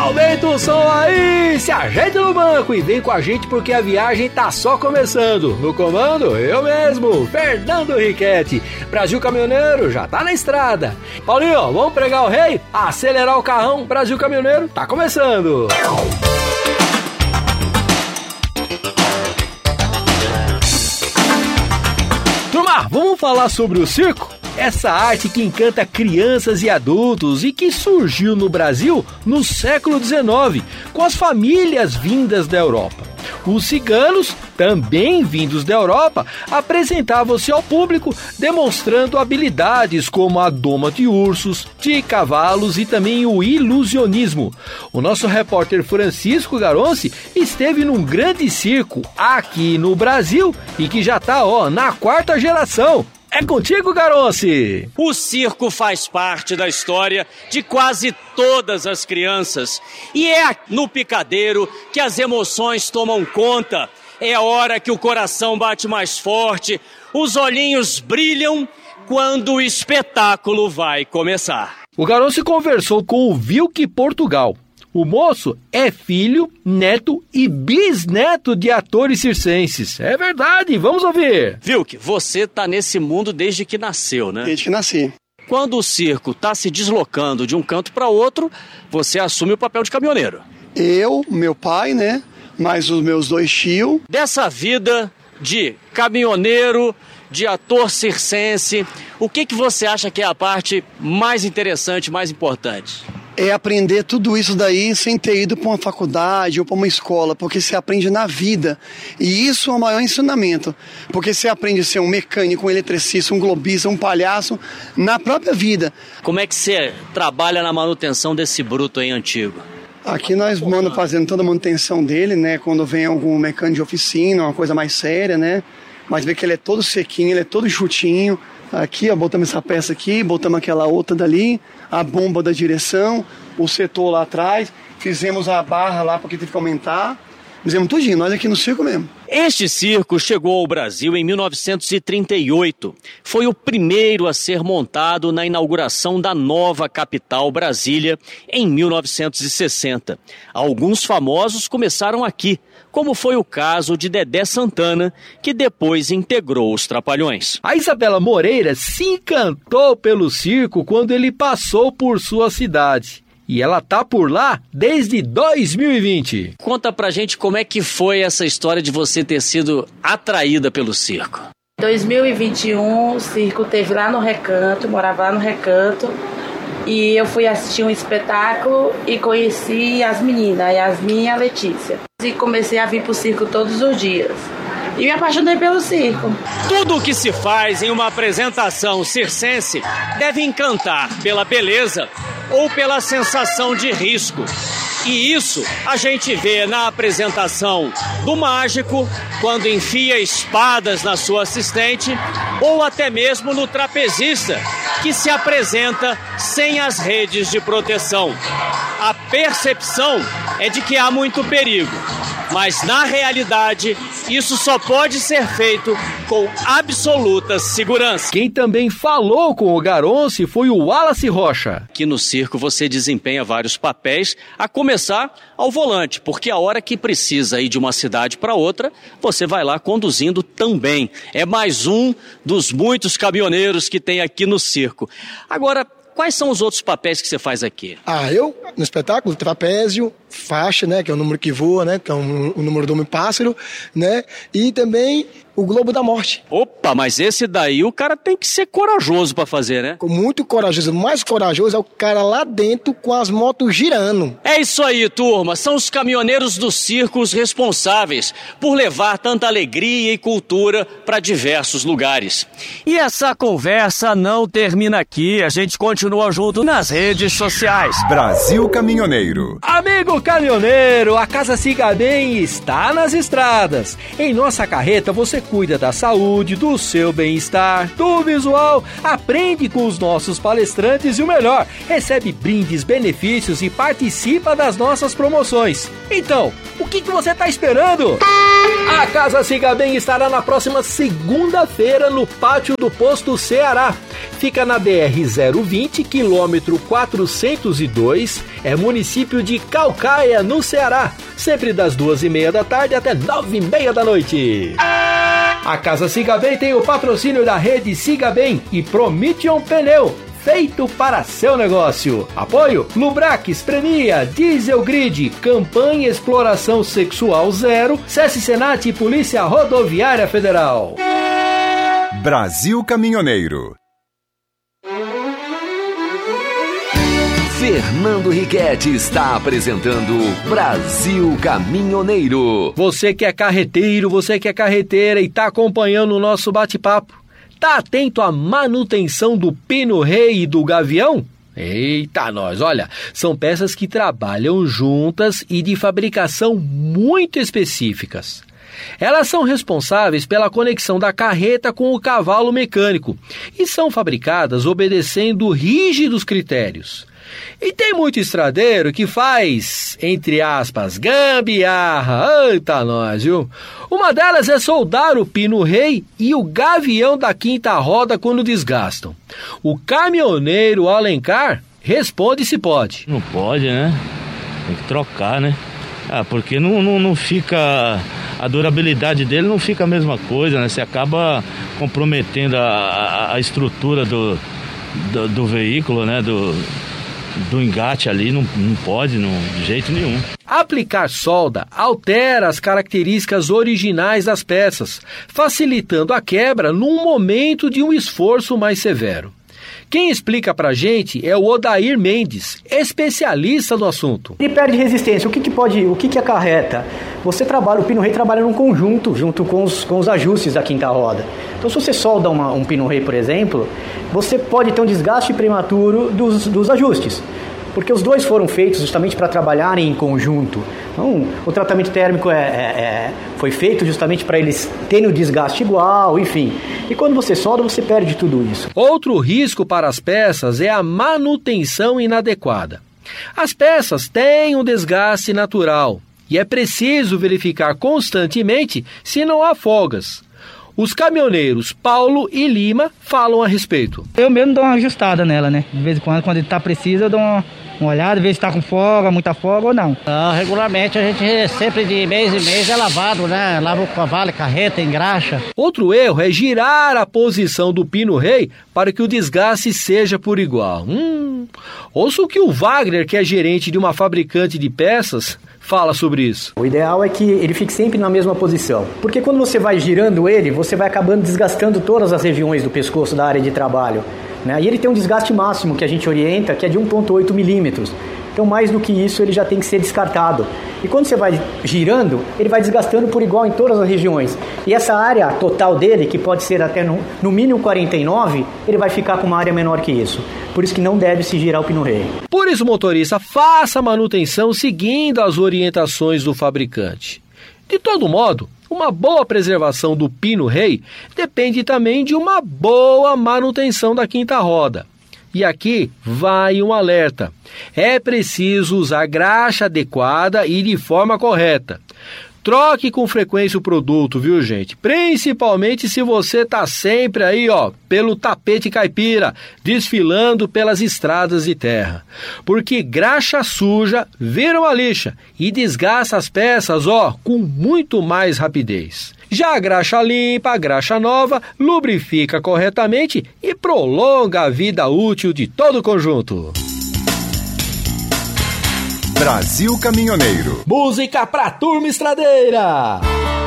Aumenta o som aí, se ajeita no banco e vem com a gente porque a viagem tá só começando. No comando, eu mesmo, Fernando Riquetti. Brasil Caminhoneiro já tá na estrada. Paulinho, vamos pregar o rei? Acelerar o carrão, Brasil Caminhoneiro tá começando. Turma, vamos falar sobre o circo? Essa arte que encanta crianças e adultos e que surgiu no Brasil no século XIX, com as famílias vindas da Europa. Os ciganos, também vindos da Europa, apresentavam-se ao público demonstrando habilidades como a doma de ursos, de cavalos e também o ilusionismo. O nosso repórter Francisco Garonci esteve num grande circo aqui no Brasil e que já está na 4ª geração. É contigo, Garonci! O circo faz parte da história de quase todas as crianças. E é no picadeiro que as emoções tomam conta. É a hora que o coração bate mais forte, os olhinhos brilham quando o espetáculo vai começar. O Garonci conversou com o Vilk Portugal. O moço é filho, neto e bisneto de atores circenses. É verdade, vamos ouvir. Vilk, você tá nesse mundo desde que nasceu, né? Desde que nasci. Quando o circo tá se deslocando de um canto para outro, você assume o papel de caminhoneiro. Eu, meu pai, né? Mais os meus 2 tios. Dessa vida de caminhoneiro, de ator circense, o que você acha que é a parte mais interessante, mais importante? É aprender tudo isso daí sem ter ido para uma faculdade ou para uma escola, porque você aprende na vida. E isso é o maior ensinamento, porque você aprende a ser um mecânico, um eletricista, um globista, um palhaço, na própria vida. Como é que você trabalha na manutenção desse bruto aí antigo? Aqui nós mandamos fazendo toda a manutenção dele, né? Quando vem algum mecânico de oficina, uma coisa mais séria, né? Mas vê que ele é todo sequinho, ele é todo chutinho. Aqui, ó, botamos essa peça aqui, botamos aquela outra dali, a bomba da direção, o setor lá atrás, fizemos a barra lá porque teve que aumentar, fizemos tudinho, nós aqui no circo mesmo. Este circo chegou ao Brasil em 1938. Foi o primeiro a ser montado na inauguração da nova capital, Brasília, em 1960. Alguns famosos começaram aqui, como foi o caso de Dedé Santana, que depois integrou os Trapalhões. A Isabela Moreira se encantou pelo circo quando ele passou por sua cidade. E ela tá por lá desde 2020. Conta pra gente como é que foi essa história de você ter sido atraída pelo circo. Em 2021, o circo teve lá no Recanto, morava lá no Recanto. E eu fui assistir um espetáculo e conheci as meninas, a Yasmin e a Letícia. E comecei a vir pro circo todos os dias. E me apaixonei pelo circo. Tudo o que se faz em uma apresentação circense deve encantar pela beleza ou pela sensação de risco. E isso a gente vê na apresentação do mágico, quando enfia espadas na sua assistente, ou até mesmo no trapezista, que se apresenta sem as redes de proteção. A percepção é de que há muito perigo, mas na realidade isso só pode ser feito com absoluta segurança. Quem também falou com o Garonci foi o Wallace Rocha. Aqui no circo você desempenha vários papéis, a começar ao volante, porque a hora que precisa ir de uma cidade para outra, você vai lá conduzindo também. É mais um dos muitos caminhoneiros que tem aqui no circo. Agora, quais são os outros papéis que você faz aqui? Eu, no espetáculo, trapézio, faixa, né, que é o número que voa, né, que é o número do homem-pássaro, né, e também o Globo da Morte. Opa, mas esse daí o cara tem que ser corajoso pra fazer, né? Muito corajoso. O mais corajoso é o cara lá dentro com as motos girando. É isso aí, turma. São os caminhoneiros do circo os responsáveis por levar tanta alegria e cultura para diversos lugares. E essa conversa não termina aqui. A gente continua junto nas redes sociais. Brasil Caminhoneiro. Amigo caminhoneiro, a Casa Cigaden está nas estradas. Em nossa carreta você cuida da saúde, do seu bem-estar, do visual, aprende com os nossos palestrantes e o melhor, recebe brindes, benefícios e participa das nossas promoções. Então, o O que você está esperando? A Casa Siga Bem estará na próxima segunda-feira no pátio do Posto Ceará. Fica na BR-020, quilômetro 402, município de Caucaia, no Ceará. Sempre das 2h30 da tarde até 9h30 da noite. A Casa Siga Bem tem o patrocínio da rede Siga Bem e Prometion Pneu, feito para seu negócio. Apoio Lubrax, Premia, Diesel Grid, Campanha Exploração Sexual Zero, SESC Senat e Polícia Rodoviária Federal. Brasil Caminhoneiro. Fernando Riquetti está apresentando Brasil Caminhoneiro. Você que é carreteiro, você que é carreteira e está acompanhando o nosso bate-papo, tá atento à manutenção do pino-rei e do gavião? Eita, nós, olha, são peças que trabalham juntas e de fabricação muito específicas. Elas são responsáveis pela conexão da carreta com o cavalo mecânico e são fabricadas obedecendo rígidos critérios. E tem muito estradeiro que faz, entre aspas, gambiarra. Eita, nós, viu? Uma delas é soldar o pino-rei e o gavião da quinta roda quando desgastam. O caminhoneiro Alencar responde se pode. Não pode, né? Tem que trocar, né? Porque não fica... A durabilidade dele não fica a mesma coisa, né? Você acaba comprometendo a estrutura do veículo, né? Do engate ali, não pode, de jeito nenhum. Aplicar solda altera as características originais das peças, facilitando a quebra num momento de um esforço mais severo. Quem explica pra gente é o Odair Mendes, especialista no assunto. Ele perde resistência. O que acarreta? O pino-rei trabalha num conjunto, junto com os ajustes da quinta roda. Então, se você solda um pino-rei, por exemplo, você pode ter um desgaste prematuro dos ajustes, porque os dois foram feitos justamente para trabalharem em conjunto. Então, o tratamento térmico foi feito justamente para eles terem o desgaste igual, enfim. E quando você solda, você perde tudo isso. Outro risco para as peças é a manutenção inadequada. As peças têm um desgaste natural e é preciso verificar constantemente se não há folgas. Os caminhoneiros Paulo e Lima falam a respeito. Eu mesmo dou uma ajustada nela, né? De vez em quando ele está preciso, eu dou uma olhada, ver se está com folga, muita folga ou não. Regularmente a gente sempre de mês em mês é lavado, né? Lava o cavalo, carreta, engraxa. Outro erro é girar a posição do pino-rei para que o desgaste seja por igual. Ouça o que o Wagner, que é gerente de uma fabricante de peças, fala sobre isso. O ideal é que ele fique sempre na mesma posição, porque quando você vai girando ele, você vai acabando desgastando todas as regiões do pescoço da área de trabalho, né? E ele tem um desgaste máximo que a gente orienta, que é de 1,8 milímetros. Então, mais do que isso, ele já tem que ser descartado. E quando você vai girando, ele vai desgastando por igual em todas as regiões. E essa área total dele, que pode ser até no mínimo 49, ele vai ficar com uma área menor que isso. Por isso que não deve se girar o pino-rei. Por isso, motorista, faça a manutenção seguindo as orientações do fabricante. De todo modo, uma boa preservação do pino-rei depende também de uma boa manutenção da quinta roda. E aqui vai um alerta. É preciso usar graxa adequada e de forma correta. Troque com frequência o produto, viu, gente? Principalmente se você está sempre aí, pelo tapete caipira, desfilando pelas estradas de terra. Porque graxa suja vira uma lixa e desgasta as peças, com muito mais rapidez. Já a graxa limpa, a graxa nova, lubrifica corretamente e prolonga a vida útil de todo o conjunto. Brasil Caminhoneiro. Música pra turma estradeira.